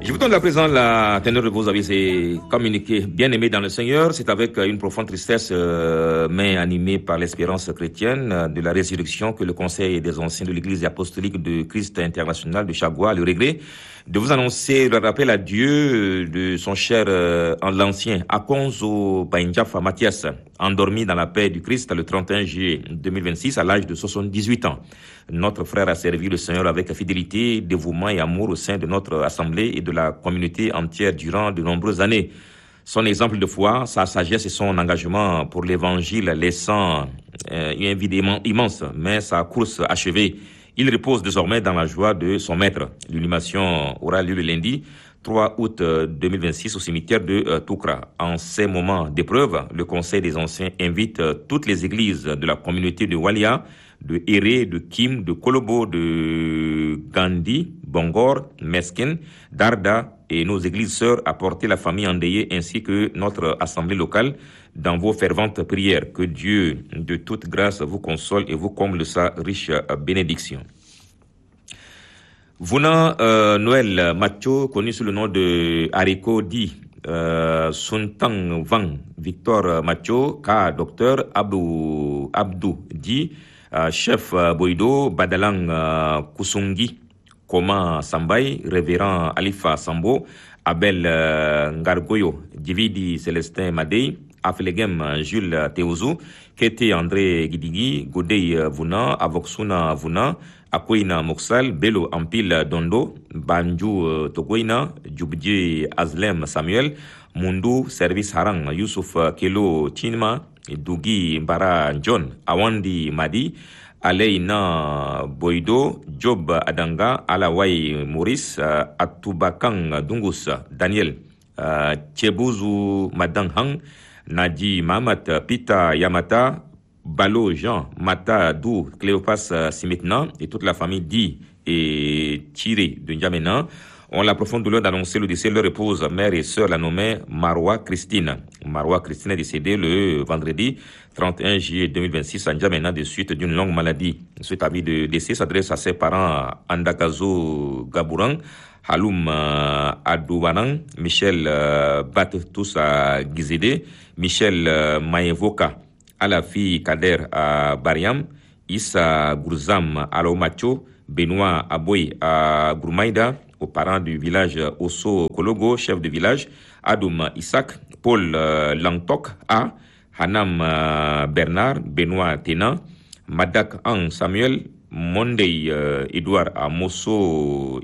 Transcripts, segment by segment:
Je vous donne à présent la teneur de vos avis et communiqués. Bien-aimés dans le Seigneur, c'est avec une profonde tristesse, mais animée par l'espérance chrétienne de la résurrection, que le Conseil des anciens de l'Église apostolique de Christ international de Chagua a le regret de vous annoncer le rappel à Dieu de son cher en l'ancien Akonzo Bainjafa Mathias, endormi dans la paix du Christ le 31 juillet 2026 à l'âge de 78 ans. Notre frère a servi le Seigneur avec fidélité, dévouement et amour au sein de notre assemblée et de la communauté entière durant de nombreuses années. Son exemple de foi, sa sagesse et son engagement pour l'évangile laissant une vie immense, mais sa course achevée. Il repose désormais dans la joie de son maître. L'inhumation aura lieu le lundi 3 août 2026 au cimetière de Toukra. En ces moments d'épreuve, le Conseil des anciens invite toutes les églises de la communauté de Walia, de Héré, de Kim, de Kolobo, de Gandhi, Bongor, Meskin, Darda et nos églises sœurs à porter la famille endeuillée ainsi que notre assemblée locale dans vos ferventes prières. Que Dieu de toute grâce vous console et vous comble sa riche bénédiction. Vuna Noël Macho, connu sous le nom de Hariko Di, Suntang Vang, Victor Macho, K. Docteur Abdou Di, chef Boido, Badalang Kusungi, Koma Sambay, révérend Alifa Sambo, Abel Ngargoyo, Dividi Célestin Madei, Aflegem Jules Teouzou, Kete André Gidigi, Godei Vuna, Avoxuna Vuna, Akoina Moksal, Bello Ampil Dondo, Banju Togoina, Djubdje Azlem Samuel, Mundu Service Harang, Youssouf Kelo Chinma, Dougi Mbara John, Awandi Madi, Aleina Boido, Job Adanga, Alawai Maurice, Atubakang Dungus, Daniel, Tchebuzu Madanghang, Nadi Mamat, Pita Yamata, Balo Jean, Mata Dou, Cléopas Simitna et toute la famille Di et Tiré de N'Djamena ont la profonde douleur d'annoncer le décès de leur épouse, mère et sœur, la nommée Marwa Christine. Marwa Christine est décédée le vendredi 31 juillet 2026 à N'Djamena de suite d'une longue maladie. Cet avis de décès s'adresse à ses parents Andakazo Gabourang, Haloum Adouanang, Michel Batoussa Gizede, Michel Mayevoka, à la fille Kader à Bariam, Issa Gourzam à Laomacho, Benoît Aboy à Gourmaïda, aux parents du village Osso Kologo, chef de village, Adoum Isaac, Paul Langtok à Hanam Bernard, Benoît Tena, Madak Ang Samuel, Mondei Edouard à Mosso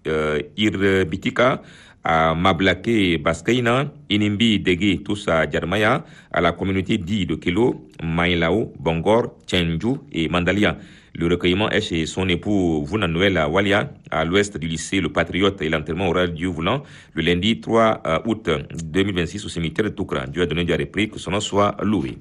Irbitika, à Mablake Baskaina, Inimbi Dege Toussa Djarmaya, à la communauté dit de Kelo, Maïlao, Bongor, Tchenju et Mandalia. Le recueillement est chez son époux Vuna Noël à Walia, à l'ouest du lycée Le Patriote, et l'enterrement aura lieu voulant le lundi 3 août 2026 au cimetière de Toukra. Dieu a donné, Dieu a repris, que son nom soit loué.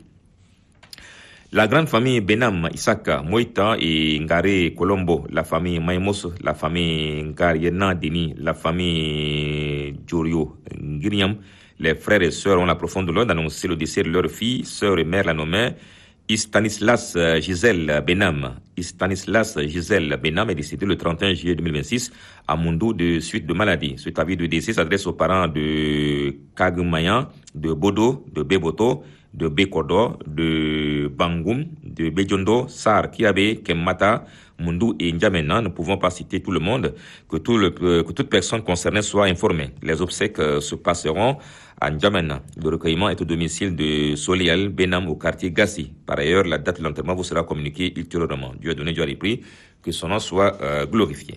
La grande famille Benam, Isaka, Moïta et Ngare Colombo, la famille Maïmos, la famille Ngariena Deni, la famille Jorio Ngiriam, les frères et sœurs ont la profonde douleur d'annoncer le décès de leur fille, sœur et mère la nommée Stanislas Gisèle Benam. Stanislas Gisèle Benam est décédé le 31 juillet 2026 à Mundo de suite de maladie. Cet avis de décès s'adresse aux parents de Kagumaya, de Bodo, de Beboto, de Bekodo, de Bangoum, de Bejondo, Sar, Kiabe, Kemmata, Mundu et N'Djamena. Ne pouvons pas citer tout le monde, que toute personne concernée soit informée. Les obsèques se passeront à N'Djamena. Le recueillement est au domicile de Soliel Benam au quartier Gassi. Par ailleurs, la date de l'enterrement vous sera communiquée ultérieurement. Dieu a donné, Dieu a repris, que son nom soit glorifié.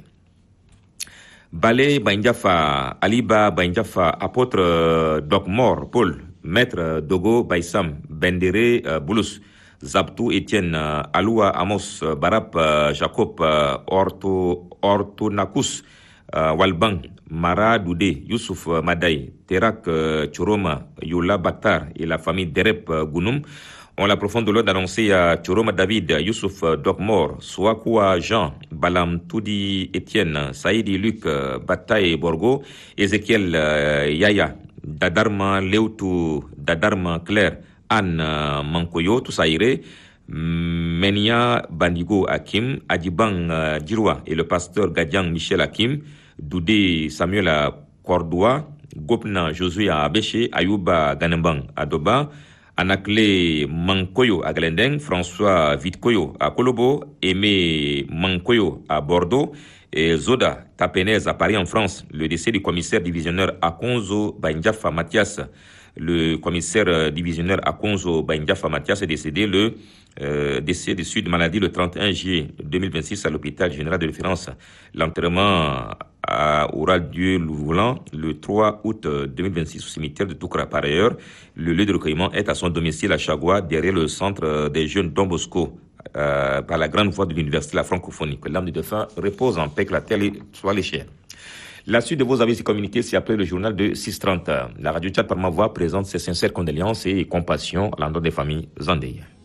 Balé Bainjafa, Aliba Bainjafa, apôtre Doc Mor, Paul, Maître Dogo Baïsam, Bendere Boulous, Zabtou Etienne, Aloua Amos, Barap Jacob, Ortonakus, Walbang, Mara Doudé, Youssouf Madaï, Terak Choroma, Youla Baktar et la famille Derep Gounoum ont la profonde douleur d'annoncer à Choroma David, Youssouf Dokmor, Souakoua Jean, Balam Toudi Etienne, Saïdi Luc, Bataï Borgo, Ezekiel Yaya, Dadarma Leutu, Dadarma Claire, Anne Mankoyo, Toussaïre, Menia Bandigo Hakim, Adibang Djiroua et le pasteur Gadiang Michel Hakim, Doudé Samuel Cordoua, Gopna Josué à Abéché, Ayouba Ganembang à Doba, Anakle Mankoyo à Glendeng, François Vitkoyo à Kolobo, Aimé Mankoyo à Bordeaux, et Zoda Tapenez à Paris en France. Le décès du commissaire divisionnaire Akonzo Baindiafa Mathias. Le commissaire divisionnaire Akonzo Baindiafa Mathias est décédé décès de suite de maladie le 31 juillet 2026 à l'hôpital général de référence. L'enterrement aura lieu le 3 août 2026 au cimetière de Toukra. Par ailleurs, le lieu de recueillement est à son domicile à Chagua, derrière le centre des jeunes Don Bosco, par la grande voie de l'université de la francophonie. Que l'âme du défunt repose en paix, que la terre soit léchère. La suite de vos avis et communiqués, c'est après le journal de 6h30. La radio Tchad par ma voix présente ses sincères condoléances et compassion à l'endroit des familles endeuillées.